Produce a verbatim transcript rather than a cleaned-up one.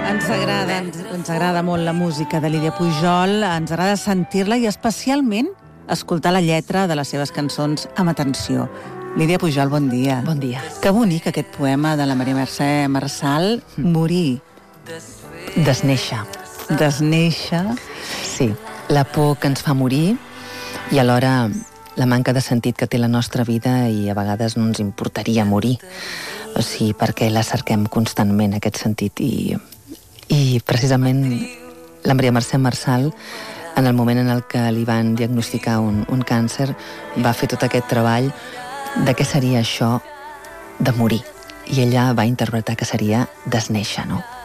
Ens agrada, ens, ens agrada molt la música de Lídia Pujol, ens agrada sentir-la i especialment escoltar la lletra de les seves cançons amb atenció. Lídia Pujol, bon dia. Bon dia. Que bonic aquest poema de la Maria Mercè Marçal, Morir. Desnéixer. Desnéixer. Sí, la por que ens fa morir i alhora la manca de sentit que té la nostra vida i a vegades no ens importaria morir. O sigui, perquè la cerquem constantment, aquest sentit. I, i precisament la Maria Mercè Marçal, en el moment en el que li van diagnosticar un, un càncer, va fer tot aquest treball de què seria això de morir. I ella va interpretar que seria desnéixer, no?